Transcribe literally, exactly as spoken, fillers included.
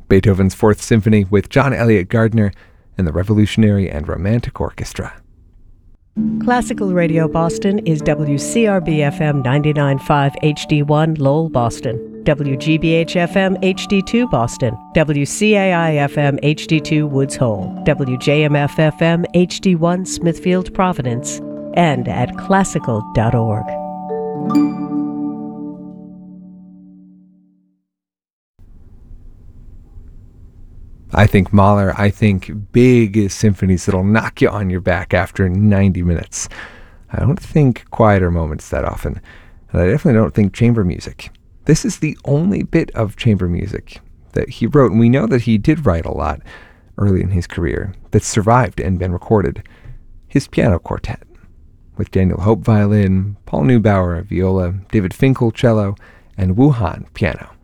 Beethoven's Fourth Symphony with John Elliott Gardner and the Revolutionary and Romantic Orchestra. Classical Radio Boston is W C R B F M ninety-nine point five H D one Lowell, Boston, W G B H F M H D two Boston, W C A I F M H D two Woods Hole, W J M F F M H D one Smithfield, Providence, and at classical dot org. I think Mahler, I think big symphonies that'll knock you on your back after ninety minutes. I don't think quieter moments that often, and I definitely don't think chamber music. This is the only bit of chamber music that he wrote, and we know that he did write a lot early in his career, that survived and been recorded. His piano quartet, with Daniel Hope violin, Paul Neubauer viola, David Finkel cello, and Wu Han piano.